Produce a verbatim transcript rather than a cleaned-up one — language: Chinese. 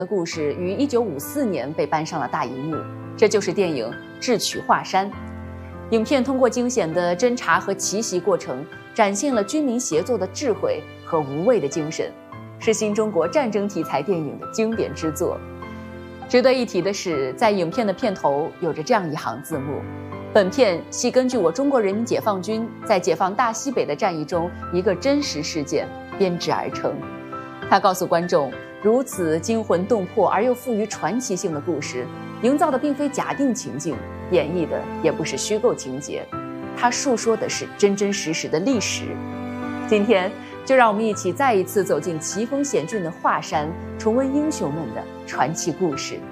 的故事于一九五四年被搬上了大荧幕，这就是电影《智取华山》。影片通过惊险的侦查和奇袭过程，展现了军民协作的智慧和无畏的精神，是新中国战争题材电影的经典之作。值得一提的是，在影片的片头有着这样一行字幕：本片系根据我中国人民解放军在解放大西北的战役中一个真实事件编制而成。它告诉观众，如此惊魂动魄而又富于传奇性的故事，营造的并非假定情境，演绎的也不是虚构情节，它述说的是真真实实的历史。今天就让我们一起再一次走进奇峰险峻的华山，重温英雄们的传奇故事。